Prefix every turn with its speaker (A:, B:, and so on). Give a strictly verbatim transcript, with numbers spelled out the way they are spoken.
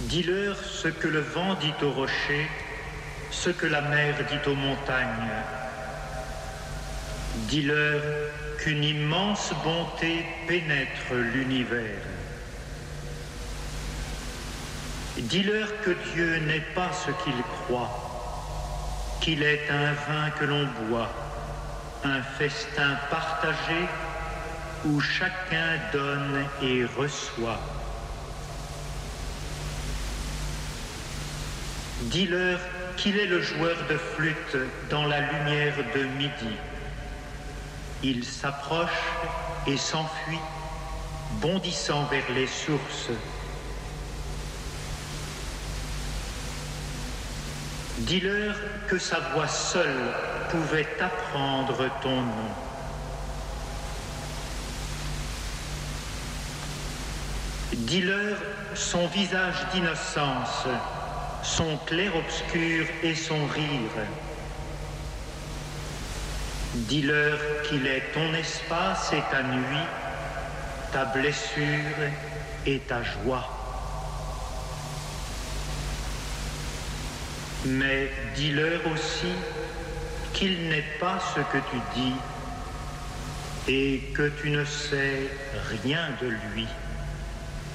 A: Dis-leur ce que le vent dit aux rochers, ce que la mer dit aux montagnes. Dis-leur qu'une immense bonté pénètre l'univers. Dis-leur que Dieu n'est pas ce qu'il croit, qu'il est un vin que l'on boit, un festin partagé où chacun donne et reçoit. Dis-leur qu'il est le joueur de flûte dans la lumière de midi. Il s'approche et s'enfuit, bondissant vers les sources. Dis-leur que sa voix seule pouvait apprendre ton nom. Dis-leur son visage d'innocence, son clair-obscur et son rire. Dis-leur qu'il est ton espace et ta nuit, ta blessure et ta joie. Mais dis-leur aussi qu'il n'est pas ce que tu dis et que tu ne sais rien de lui.